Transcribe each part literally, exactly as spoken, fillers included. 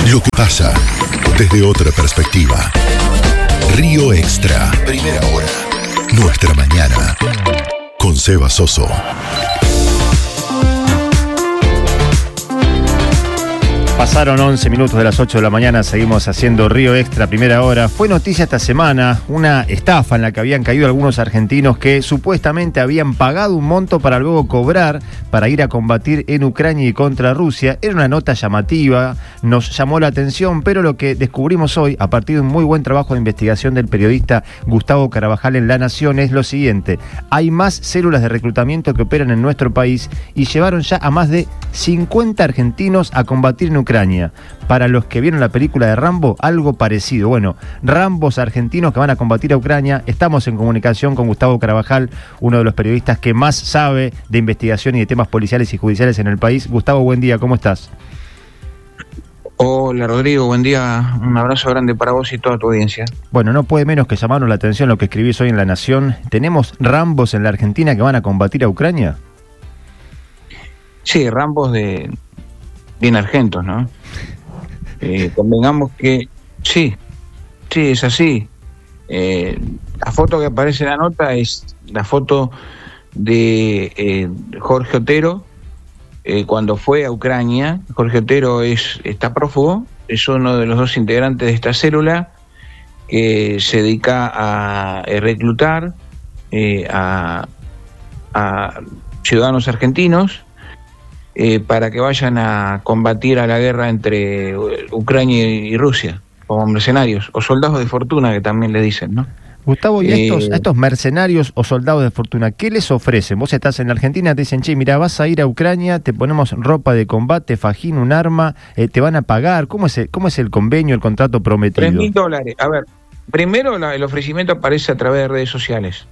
Lo que pasa desde otra perspectiva. Río Extra, primera hora. Nuestra mañana. Con Seba Soso. Pasaron once minutos de las ocho de la mañana, seguimos haciendo Río Extra, primera hora. Fue noticia esta semana una estafa en la que habían caído algunos argentinos que supuestamente habían pagado un monto para luego cobrar para ir a combatir en Ucrania y contra Rusia. Era una nota llamativa, nos llamó la atención, pero lo que descubrimos hoy, a partir de un muy buen trabajo de investigación del periodista Gustavo Carabajal en La Nación, es lo siguiente. Hay más células de reclutamiento que operan en nuestro país y llevaron ya a más de cincuenta argentinos a combatir en Ucrania. Ucrania. Para los que vieron la película de Rambo, algo parecido. Bueno, Rambos argentinos que van a combatir a Ucrania. Estamos en comunicación con Gustavo Carabajal, uno de los periodistas que más sabe de investigación y de temas policiales y judiciales en el país. Gustavo, buen día, ¿cómo estás? Hola Rodrigo, buen día, un abrazo grande para vos y toda tu audiencia. Bueno, no puede menos que llamarnos la atención lo que escribís hoy en La Nación. ¿Tenemos Rambos en la Argentina que van a combatir a Ucrania? Sí, Rambos de... bien argentos, ¿no? Eh, convengamos que sí, sí, es así. Eh, la foto que aparece en la nota es la foto de eh, Jorge Otero eh, cuando fue a Ucrania. Jorge Otero es, está prófugo, es uno de los dos integrantes de esta célula que se dedica a eh, reclutar eh, a, a ciudadanos argentinos Eh, para que vayan a combatir a la guerra entre Ucrania y Rusia, como mercenarios, o soldados de fortuna, que también le dicen, ¿no? Gustavo, ¿y a estos, eh, a estos mercenarios o soldados de fortuna, qué les ofrecen? Vos estás en la Argentina, te dicen, che, mira, vas a ir a Ucrania, te ponemos ropa de combate, fajín, un arma, eh, te van a pagar. ¿Cómo es el, cómo es el convenio, el contrato prometido? Tres mil dólares. A ver, primero la, el ofrecimiento aparece a través de redes sociales.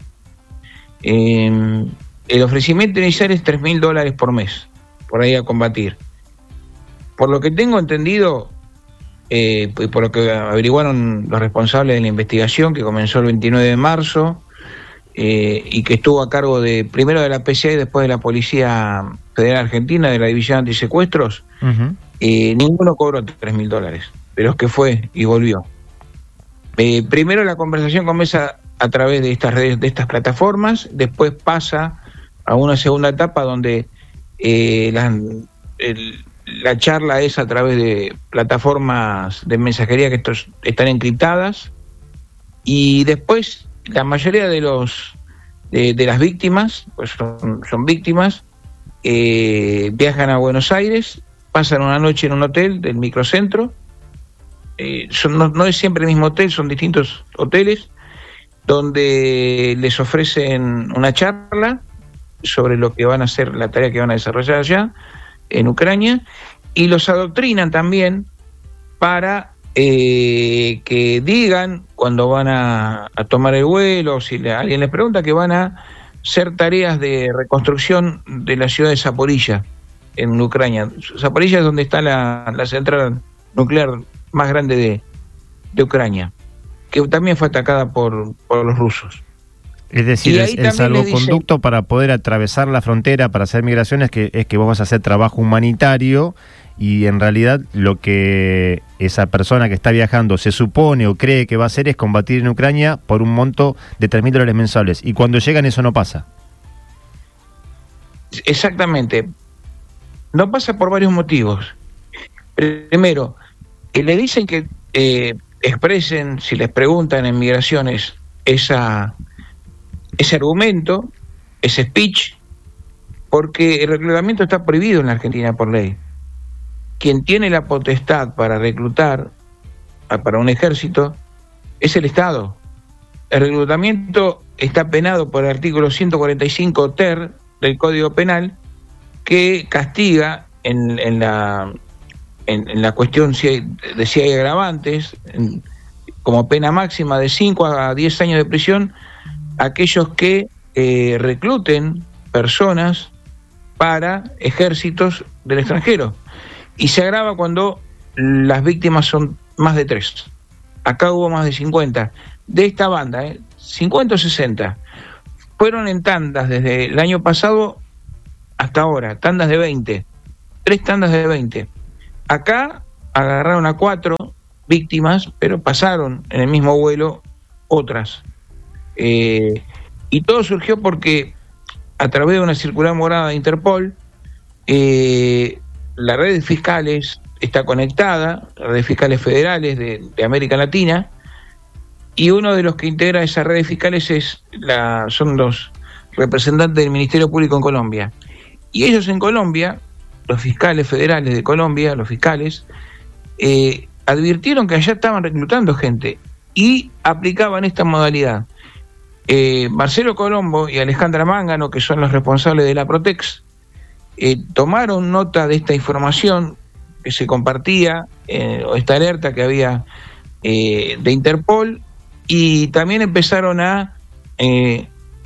Eh, el ofrecimiento inicial es tres mil dólares por mes, por ahí a combatir. Por lo que tengo entendido, eh, y por lo que averiguaron los responsables de la investigación, que comenzó el veintinueve de marzo, eh, y que estuvo a cargo de primero de la P C A y después de la Policía Federal Argentina, de la División Antisecuestros, uh-huh. eh, ninguno cobró tres mil dólares, de los que fue y volvió. Eh, primero la conversación comienza a través de estas redes, de estas plataformas, después pasa a una segunda etapa donde Eh, la, el, la charla es a través de plataformas de mensajería que estos están encriptadas, y después la mayoría de los de, de las víctimas, pues son, son víctimas, eh, viajan a Buenos Aires, pasan una noche en un hotel del microcentro, eh, son, no, no es siempre el mismo hotel, son distintos hoteles, donde les ofrecen una charla sobre lo que van a hacer, la tarea que van a desarrollar allá en Ucrania, y los adoctrinan también para eh, que digan cuando van a, a tomar el vuelo, si le, alguien les pregunta, que van a hacer tareas de reconstrucción de la ciudad de Zaporilla en Ucrania. Zaporilla es donde está la, la central nuclear más grande de, de Ucrania, que también fue atacada por, por los rusos. Es decir, el, el salvoconducto dicen, para poder atravesar la frontera, para hacer migraciones, que es que vos vas a hacer trabajo humanitario, y en realidad lo que esa persona que está viajando se supone o cree que va a hacer es combatir en Ucrania por un monto de tres mil dólares mensuales, y cuando llegan eso no pasa. Exactamente. No pasa por varios motivos. Primero, que le dicen que eh, expresen, si les preguntan en migraciones, esa... ese argumento, ese speech, porque el reclutamiento está prohibido en la Argentina por ley. Quien tiene la potestad para reclutar a, para un ejército es el Estado. El reclutamiento está penado por el artículo ciento cuarenta y cinco ter del Código Penal, que castiga en, en, la, en, en la cuestión si hay, de si hay agravantes, en, como pena máxima de cinco a diez años de prisión, aquellos que eh, recluten personas para ejércitos del extranjero, y se agrava cuando las víctimas son más de tres. Acá hubo más de cincuenta de esta banda, ¿eh? cincuenta o sesenta fueron en tandas desde el año pasado hasta ahora, tandas de veinte, tres tandas de veinte. Acá agarraron a cuatro víctimas, pero pasaron en el mismo vuelo otras. Eh, y todo surgió porque a través de una circular morada de Interpol, eh, la red de fiscales está conectada, la red de fiscales federales de, de América Latina, y uno de los que integra esa red de fiscales es la, son los representantes del Ministerio Público en Colombia. Y ellos en Colombia, los fiscales federales de Colombia, los fiscales, eh, advirtieron que allá estaban reclutando gente y aplicaban esta modalidad. Eh, Marcelo Colombo y Alejandra Mángano, que son los responsables de la Protex, eh, tomaron nota de esta información que se compartía, eh, o esta alerta que había eh, de Interpol, y también empezaron a eh,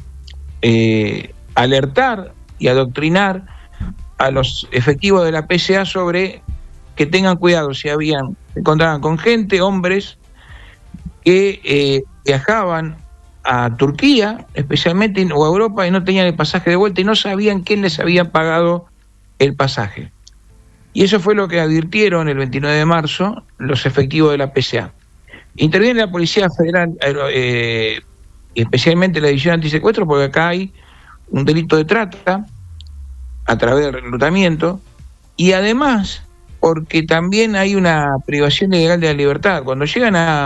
eh, alertar y adoctrinar a los efectivos de la P C A sobre que tengan cuidado si habían, se encontraban con gente, hombres, que eh, viajaban a Turquía, especialmente, o a Europa, y no tenían el pasaje de vuelta y no sabían quién les había pagado el pasaje. Y eso fue lo que advirtieron el veintinueve de marzo los efectivos de la P C A. Interviene la Policía Federal, eh, especialmente la División Antisecuestro, porque acá hay un delito de trata a través del reclutamiento, y además porque también hay una privación ilegal de la libertad. Cuando llegan a,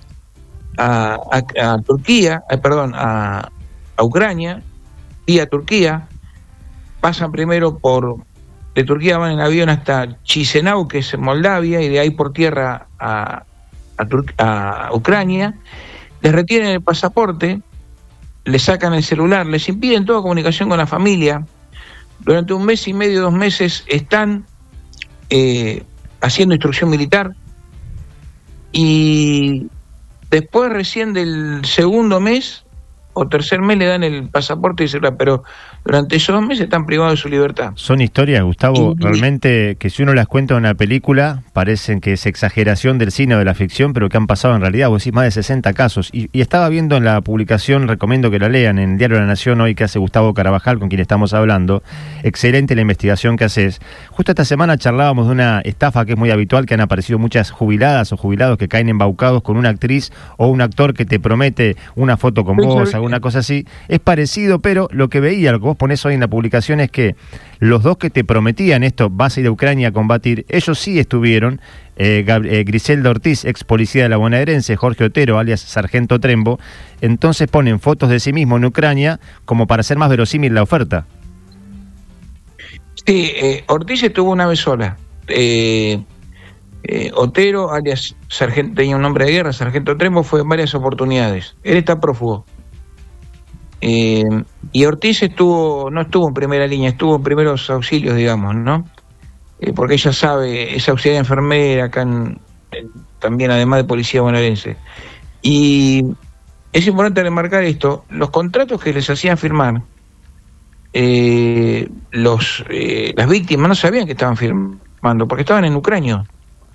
a, a, a Turquía, eh, perdón, a, a Ucrania, vía Turquía, pasan primero por, de Turquía van en avión hasta Chisinau, que es en Moldavia, y de ahí por tierra a, a, Tur a Ucrania, les retienen el pasaporte, les sacan el celular, les impiden toda comunicación con la familia. Durante un mes y medio, dos meses, están eh, haciendo instrucción militar, y después recién del segundo mes o tercer mes le dan el pasaporte y celular, pero durante esos dos meses están privados de su libertad. Son historias, Gustavo, y, realmente que si uno las cuenta en una película, parecen que es exageración del cine o de la ficción, pero que han pasado en realidad. Vos decís más de sesenta casos. Y, y estaba viendo en la publicación, recomiendo que la lean, en Diario de la Nación hoy, que hace Gustavo Carabajal, con quien estamos hablando. Excelente la investigación que haces. Justo esta semana charlábamos de una estafa que es muy habitual, que han aparecido muchas jubiladas o jubilados que caen embaucados con una actriz o un actor que te promete una foto con vos, alguna cosa así. Es parecido, pero lo que veía, lo que vos ponés hoy en la publicación es que los dos que te prometían esto, vas a ir a Ucrania a combatir, ellos sí estuvieron. eh, eh, Griselda Ortiz, ex policía de la bonaerense, Jorge Otero, alias Sargento Trembo, entonces ponen fotos de sí mismo en Ucrania como para hacer más verosímil la oferta. Sí, eh, Ortiz estuvo una vez sola. Eh, eh, Otero, alias Sargento, tenía un nombre de guerra, Sargento Trembo, fue en varias oportunidades. Él está prófugo. Eh, y Ortiz estuvo, no estuvo en primera línea, estuvo en primeros auxilios, digamos, ¿no? Eh, porque ella sabe, es auxiliar enfermera acá en, en, también además de policía bonaerense. Y es importante remarcar esto, los contratos que les hacían firmar, eh, los eh, las víctimas no sabían que estaban firmando, porque estaban en Ucrania.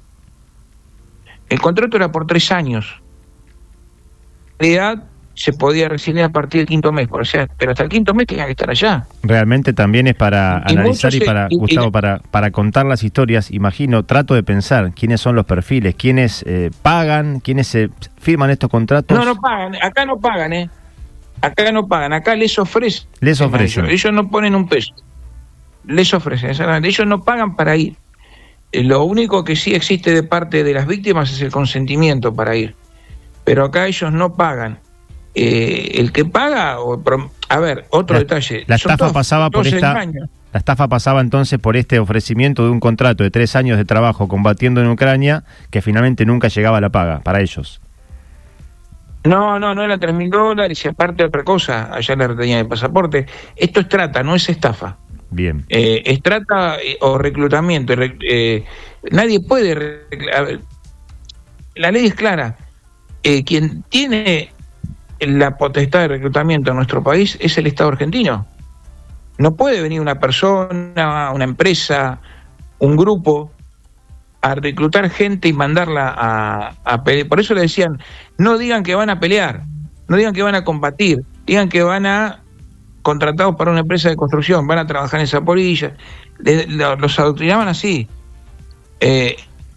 El contrato era por tres años. En realidad se podía rescindir a partir del quinto mes, por sea, pero hasta el quinto mes tenía que estar allá. Realmente también es para y analizar y para, y, Gustavo, y, para, para contar las historias. Imagino, trato de pensar quiénes son los perfiles, quiénes eh, pagan, quiénes se firman estos contratos. No, no pagan, acá no pagan, ¿eh? Acá no pagan, acá les ofrecen. Les ofrecen. Ellos, ellos no ponen un peso. Les ofrecen, exactamente. Ellos no pagan para ir. Eh, lo único que sí existe de parte de las víctimas es el consentimiento para ir. Pero acá ellos no pagan. Eh, el que paga, o, a ver, otro la, detalle. La estafa todos, pasaba por esta. Engaños. La estafa pasaba entonces por este ofrecimiento de un contrato de tres años de trabajo combatiendo en Ucrania, que finalmente nunca llegaba a la paga para ellos. No, no, no era tres mil dólares y aparte otra cosa, allá le retenían el pasaporte. Esto es trata, no es estafa. Bien. Eh, es trata eh, o reclutamiento. Eh, nadie puede. Ver, la ley es clara. Eh, quien tiene la potestad de reclutamiento en nuestro país es el Estado argentino. No puede venir una persona, una empresa, un grupo a reclutar gente y mandarla a, a pelear. Por eso le decían, no digan que van a pelear, no digan que van a combatir, digan que van a contratados para una empresa de construcción, van a trabajar en Zaporilla. Los adoctrinaban así. Eh,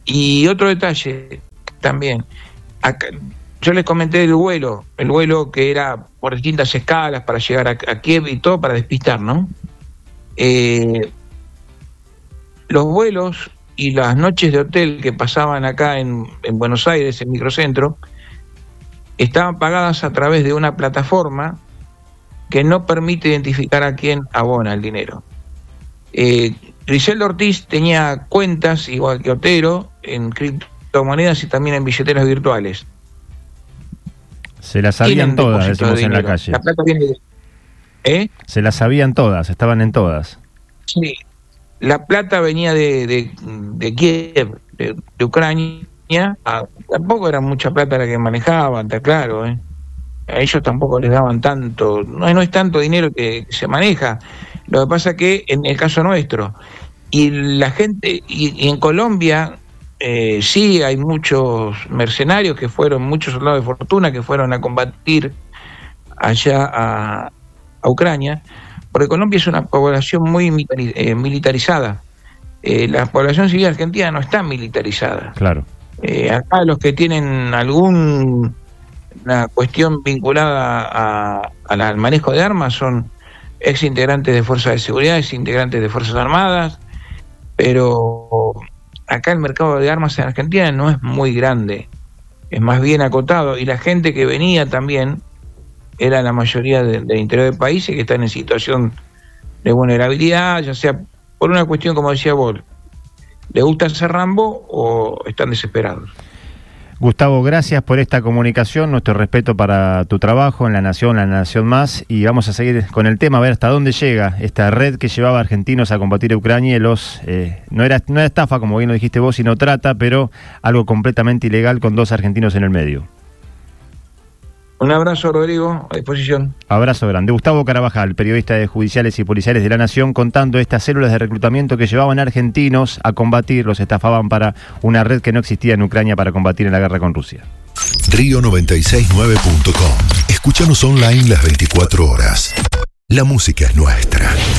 Y otro detalle también, acá, yo les comenté del vuelo, el vuelo que era por distintas escalas para llegar a, a Kiev y todo para despistar, ¿no? Eh, los vuelos y las noches de hotel que pasaban acá en, en Buenos Aires, en Microcentro, estaban pagadas a través de una plataforma que no permite identificar a quién abona el dinero. Eh, Griselda Ortiz tenía cuentas, igual que Otero, en criptomonedas y también en billeteras virtuales. Se las sabían todas, decimos de en la calle. La plata viene de... ¿Eh? Se las sabían todas, estaban en todas. Sí, la plata venía de, de, de Kiev, de, de Ucrania. Ah, tampoco era mucha plata la que manejaban, está claro, ¿eh? A ellos tampoco les daban tanto, no, no es tanto dinero que, que se maneja. Lo que pasa que en el caso nuestro, y la gente, y, y en Colombia, eh, sí hay muchos mercenarios que fueron, muchos soldados de fortuna que fueron a combatir allá a, a Ucrania, porque Colombia es una población muy eh, militarizada. Eh, la población civil argentina no está militarizada. Claro. Eh, acá los que tienen algún una cuestión vinculada a, a la, al manejo de armas son ex integrantes de fuerzas de seguridad, ex integrantes de fuerzas armadas, pero acá el mercado de armas en Argentina no es muy grande, es más bien acotado, y la gente que venía también era la mayoría de, del interior del país y que están en situación de vulnerabilidad, ya sea por una cuestión, como decía vos, ¿le gusta ser Rambo o están desesperados? Gustavo, gracias por esta comunicación, nuestro respeto para tu trabajo en La Nación, La Nación Más, y vamos a seguir con el tema, a ver hasta dónde llega esta red que llevaba a argentinos a combatir a Ucrania. Y los, eh, no, era, no era estafa, como bien lo dijiste vos, sino trata, pero algo completamente ilegal con dos argentinos en el medio. Un abrazo, Rodrigo, a disposición. Abrazo grande. Gustavo Carabajal, periodista de Judiciales y Policiales de La Nación, contando estas células de reclutamiento que llevaban argentinos a combatir, los estafaban para una red que no existía en Ucrania para combatir en la guerra con Rusia. Río noventa y seis nueve punto com. Escúchanos online las veinticuatro horas. La música es nuestra.